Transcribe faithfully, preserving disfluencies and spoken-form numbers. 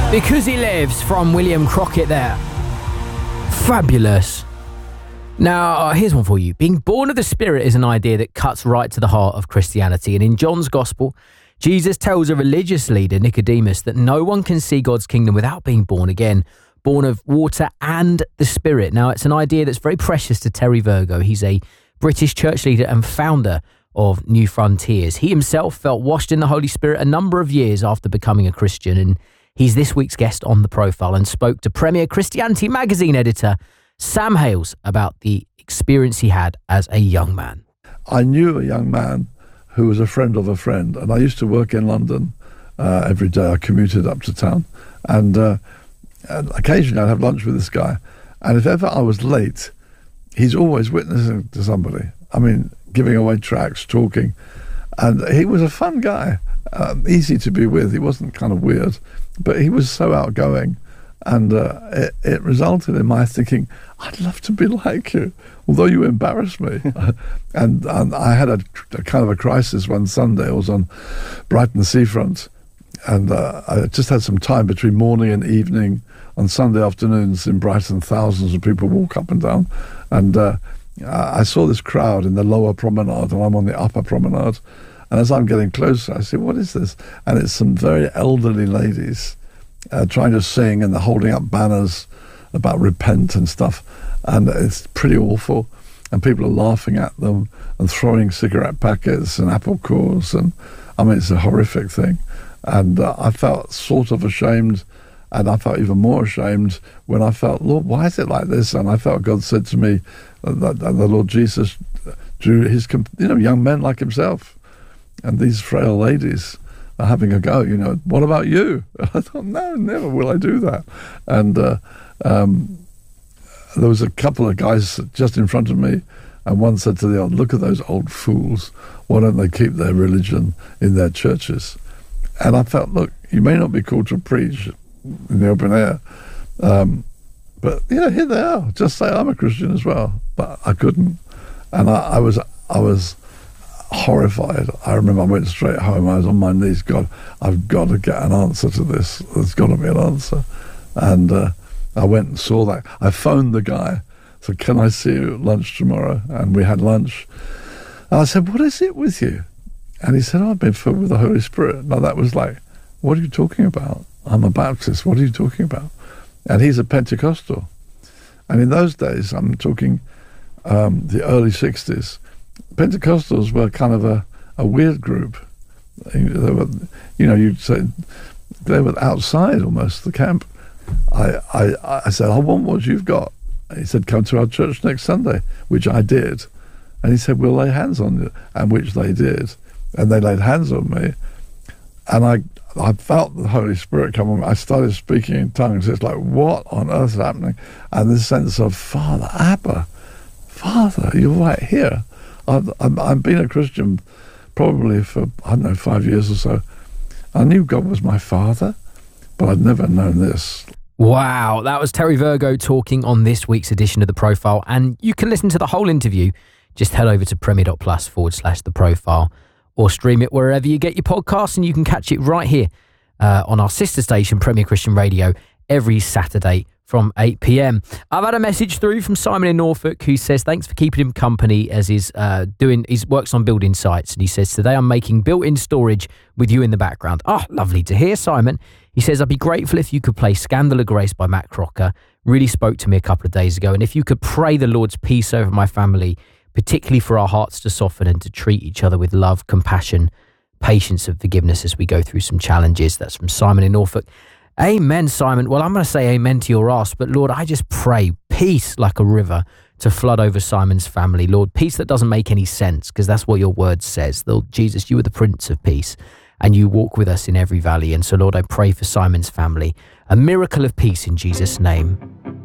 Because He Lives from William Crockett there. Fabulous. Now, uh, here's one for you. Being born of the Spirit is an idea that cuts right to the heart of Christianity. And in John's Gospel, Jesus tells a religious leader, Nicodemus, that no one can see God's kingdom without being born again, born of water and the Spirit. Now, it's an idea that's very precious to Terry Virgo. He's a British church leader and founder of New Frontiers. He himself felt washed in the Holy Spirit a number of years after becoming a Christian, and he's this week's guest on The Profile and spoke to Premier Christianity magazine editor Sam Hales about the experience he had as a young man. I knew a young man who was a friend of a friend, and I used to work in London uh, every day. I commuted up to town, and, uh, and occasionally I'd have lunch with this guy, and if ever I was late, he's always witnessing to somebody. I mean, giving away tracts, talking, and he was a fun guy, um, easy to be with. He wasn't kind of weird, but he was so outgoing, and uh, it, it resulted in my thinking, I'd love to be like you, although you embarrass me. and, and I had a, a kind of a crisis one Sunday. I was on Brighton seafront, and uh, I just had some time between morning and evening. On Sunday afternoons in Brighton, thousands of people walk up and down, and uh, I saw this crowd in the lower promenade, and I'm on the upper promenade. And as I'm getting closer, I say, what is this? And it's some very elderly ladies uh, trying to sing, and they're holding up banners about repent and stuff. And it's pretty awful. And people are laughing at them and throwing cigarette packets and apple cores. And I mean, it's a horrific thing. And uh, I felt sort of ashamed. And I felt even more ashamed when I felt, Lord, why is it like this? And I felt God said to me that, that the Lord Jesus drew his, you know, young men like himself. And these frail ladies are having a go, you know, what about you? I thought, no, never will I do that. And uh, um, there was a couple of guys just in front of me, and one said to the other, look at those old fools. Why don't they keep their religion in their churches? And I felt, look, you may not be called to preach in the open air, um, but, you know, here they are. Just say I'm a Christian as well. But I couldn't. And I, I was, I was... horrified. I remember I went straight home. I was on my knees. God, I've got to get an answer to this. There's got to be an answer. And uh, I went and saw that. I phoned the guy. Said, can I see you at lunch tomorrow? And we had lunch. And I said, what is it with you? And he said, oh, I've been filled with the Holy Spirit. Now that was like, what are you talking about? I'm a Baptist. What are you talking about? And he's a Pentecostal. And in those days, I'm talking um, the early sixties, Pentecostals were kind of a, a weird group. They were, you know, you'd say they were outside almost the camp. I, I, I said, I want what you've got. And he said, come to our church next Sunday, which I did. And he said, we'll lay hands on you, and which they did. And they laid hands on me. And I I felt the Holy Spirit come on me. I started speaking in tongues. It's like, what on earth is happening? And this sense of, Father, Abba, Father, you're right here. I've, I've, I've been a Christian probably for, I don't know, five years or so. I knew God was my Father, but I'd never known this. Wow, that was Terry Virgo talking on this week's edition of The Profile, and you can listen to the whole interview. Just head over to premier.plus forward slash The Profile, or stream it wherever you get your podcasts, and you can catch it right here uh, on our sister station, Premier Christian Radio, every Saturday from eight p.m. I've had a message through from Simon in Norfolk who says thanks for keeping him company as he's uh, doing he works on building sites, and he says today I'm making built-in storage with you in the background. Oh, lovely to hear, Simon. He says I'd be grateful if you could play Scandal of Grace by Matt Crocker. Really spoke to me a couple of days ago, and if you could pray the Lord's peace over my family, particularly for our hearts to soften and to treat each other with love, compassion, patience and forgiveness as we go through some challenges. That's from Simon in Norfolk. Amen, Simon. Well, I'm going to say amen to your ask, but Lord, I just pray peace like a river to flood over Simon's family. Lord, peace that doesn't make any sense, because that's what your word says. Lord Jesus, you are the Prince of Peace, and you walk with us in every valley. And so, Lord, I pray for Simon's family, a miracle of peace in Jesus' name.